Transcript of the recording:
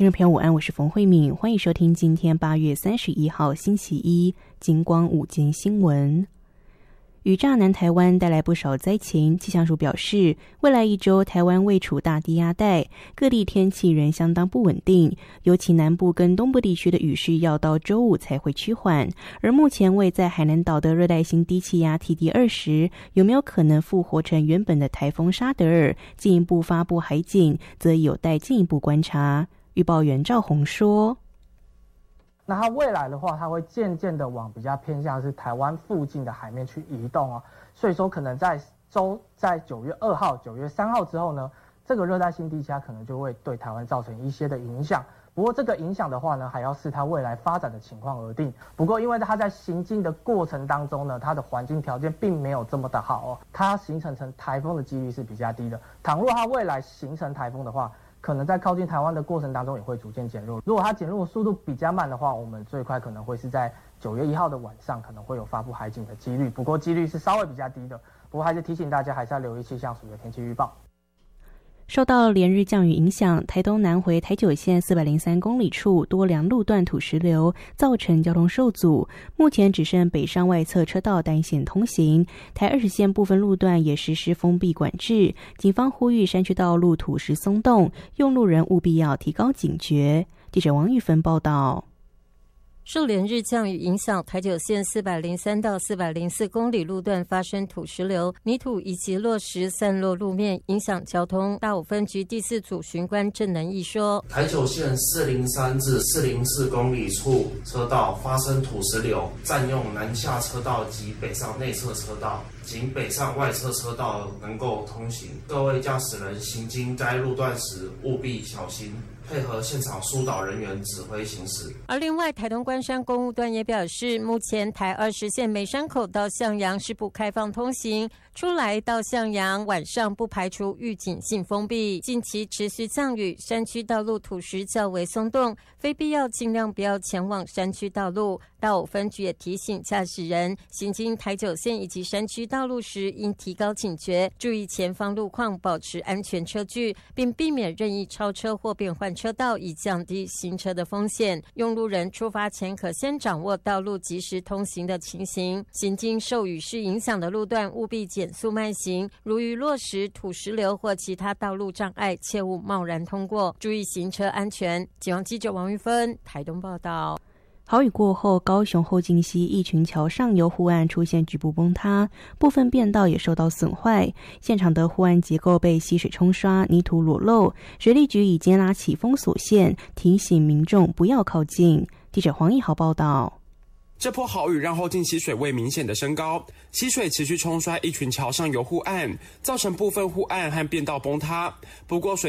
听众朋友午安，我是冯慧敏，欢迎收听今天8月31号星期一金光午间新闻。雨炸南台湾带来不少灾情，气象署表示，未来一周台湾位处大低压带，各地天气仍相当不稳定，尤其南部跟东部地区的雨势要到周五才会趋缓。而目前位在海南岛的热带性低气压 TD20 有没有可能复活成原本的台风沙德尔，进一步发布海警，则有待进一步观察。预报员赵宏说， 那它未来的话，它会渐渐的往比较偏向是台湾附近的海面去移动哦，所以说可能在9月2号、9月3号之后呢，这个热带性低气压可能就会对台湾造成一些的影响。不过这个影响的话呢，还要视它未来发展的情况而定。不过因为它在行进的过程当中呢，它的环境条件并没有这么的好哦，它形成台风的几率是比较低的。倘若它未来形成台风的话，可能在靠近台湾的过程当中也会逐渐减弱。如果它减弱的速度比较慢的话，我们最快可能会是在9月1号的晚上可能会有发布海警的几率，不过几率是稍微比较低的。不过还是提醒大家，还是要留意气象署的天气预报。 受到连日降雨影响，台东南回台九线403公里处多良路段土石流，造成交通受阻。目前只剩北上外侧车道单线通行，台20线部分路段也实施封闭管制。警方呼吁山区道路土石松动，用路人务必要提高警觉。记者王玉芬报道。 受连日降雨影响，台九线403到404公里路段发生土石流，泥土以及落石散落路面，影响交通。大武分局第4组巡官郑能义说， 台九线403至404公里处车道发生土石流，占用南下车道及北上内侧车道，仅北上外侧车道能够通行。各位驾驶人行经该路段时务必小心，配合现场疏导人员指挥行驶。 而另外，台东关山公路段也表示，目前台20线美山口到向阳是不开放通行，出来到向阳晚上不排除预警性封闭。近期持续降雨，山区道路土石较为松动，非必要尽量不要前往山区道路。大武分局也提醒驾驶人行经台九线以及山区道路时，应提高警觉，注意前方路况，保持安全车距，并避免任意超车或变换车道，以降低行车的风险。用路人出发前可先掌握道路及时通行的情形，行经受雨势影响的路段务必减速慢行，如遇落石、土石流或其他道路障碍，切勿贸然通过，注意行车安全。警方记者王玉芬台东报道。 豪雨过后，高雄后劲溪一群桥上游护岸出现局部崩塌，部分便道也受到损坏。现场的护岸结构被溪水冲刷，泥土裸露。水利局已经拉起封锁线，提醒民众不要靠近。记者黄义豪报道。 这波豪雨让后劲溪水位明显的升高，溪水持续冲刷一群桥上游护岸，造成部分护岸和便道崩塌。不过水